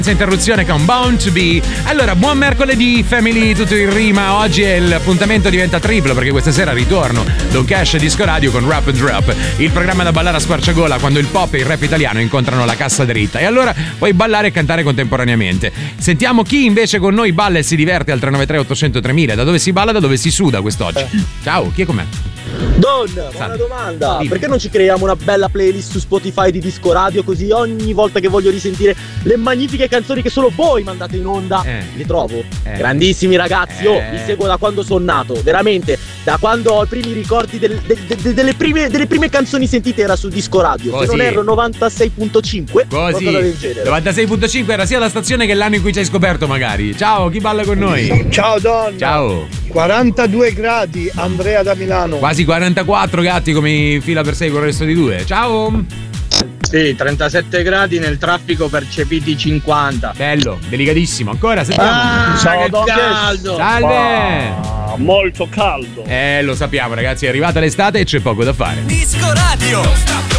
interruzione con Bound to Be. Allora, buon mercoledì family, tutto in rima. Oggi l'appuntamento diventa triplo perché questa sera ritorno Don Cash e Disco Radio con Rap and Drop, il programma da ballare a squarciagola quando il pop e il rap italiano incontrano la cassa dritta, e allora puoi ballare e cantare contemporaneamente. Sentiamo chi invece con noi balla e si diverte al 393 800 3000. Da dove si balla, da dove si suda quest'oggi? Ciao, chi è con me? Don, una domanda. Dimmi. Perché non ci creiamo una bella playlist su Spotify di Disco Radio, così ogni volta che voglio risentire le magnifiche canzoni che solo voi mandate in onda le trovo? Grandissimi ragazzi, vi seguo da quando sono nato, veramente, da quando ho i primi ricordi delle prime canzoni sentite era su Disco Radio. Così. Se non erro 96.5, qualcosa del genere. 96.5 era sia la stazione che l'anno in cui ci hai scoperto magari. Ciao, chi balla con noi? Ciao Don. Ciao. 42 gradi, Andrea da Milano. Quasi 44 gatti come fila per 6 con il resto di 2. Ciao. Sì, 37 gradi nel traffico percepiti 50. Bello, delicatissimo. Ancora, sentiamo. Ciao, che Don caldo. Salve. Molto caldo. Lo sappiamo ragazzi, è arrivata l'estate e c'è poco da fare. Disco Radio.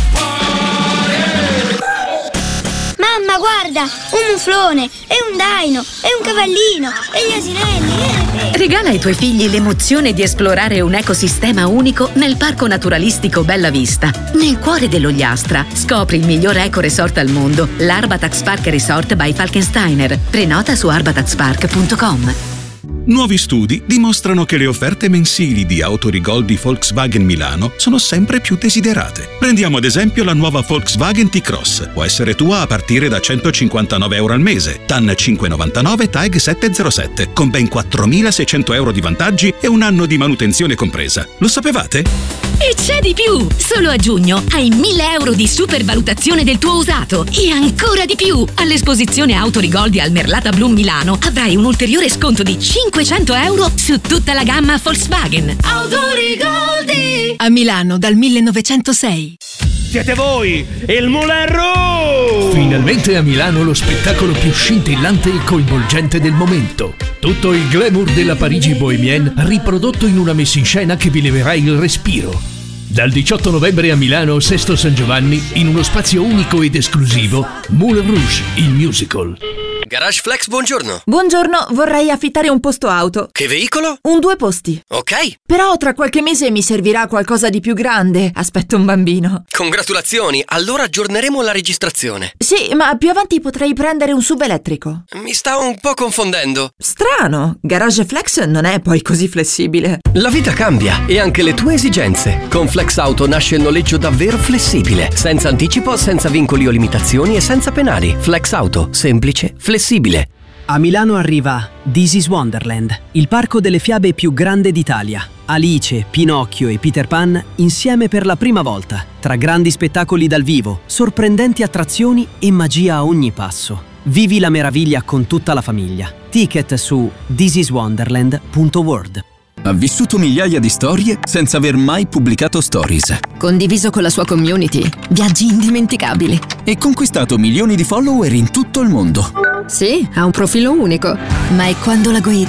Mamma, guarda, un muflone, e un daino, e un cavallino, e gli asinelli. Regala ai tuoi figli l'emozione di esplorare un ecosistema unico nel Parco Naturalistico Bella Vista. Nel cuore dell'Ogliastra scopri il miglior eco-resort al mondo, l'Arbatax Park Resort by Falkensteiner. Prenota su arbataxpark.com. Nuovi studi dimostrano che le offerte mensili di Autorigol di Volkswagen Milano sono sempre più desiderate. Prendiamo ad esempio la nuova Volkswagen T-Cross. Può essere tua a partire da €159 al mese, TAN 599 TAG 707, con ben 4.600 euro di vantaggi e un anno di manutenzione compresa. Lo sapevate? E c'è di più! Solo a giugno hai 1.000 euro di supervalutazione del tuo usato e ancora di più! All'esposizione Autorigoldi al Merlata Bloom Milano avrai un ulteriore sconto di 500 euro su tutta la gamma Volkswagen. Autorigoldi! A Milano dal 1906. Siete voi, il Moulin Rouge! Finalmente a Milano lo spettacolo più scintillante e coinvolgente del momento. Tutto il glamour della Parigi Bohemienne riprodotto in una messa in scena che vi leverà il respiro. Dal 18 novembre a Milano, Sesto San Giovanni, in uno spazio unico ed esclusivo, Moulin Rouge, il musical. Garage Flex, buongiorno. Buongiorno, vorrei affittare un posto auto. Che veicolo? Un 2 posti. Ok. Però tra qualche mese mi servirà qualcosa di più grande. Aspetto un bambino. Congratulazioni, allora aggiorneremo la registrazione. Sì, ma più avanti potrei prendere un SUV elettrico. Mi sta un po' confondendo. Strano, Garage Flex non è poi così flessibile. La vita cambia e anche le tue esigenze. Con Flex Auto nasce il noleggio davvero flessibile, senza anticipo, senza vincoli o limitazioni e senza penali. Flex Auto, semplice, flessibile. A Milano arriva This is Wonderland, il parco delle fiabe più grande d'Italia. Alice, Pinocchio e Peter Pan insieme per la prima volta, tra grandi spettacoli dal vivo, sorprendenti attrazioni e magia a ogni passo. Vivi la meraviglia con tutta la famiglia. Ticket su thisiswonderland.world. Ha vissuto migliaia di storie senza aver mai pubblicato stories. Condiviso con la sua community, viaggi indimenticabili. E conquistato milioni di follower in tutto il mondo. Sì, ha un profilo unico. Ma è quando la guidi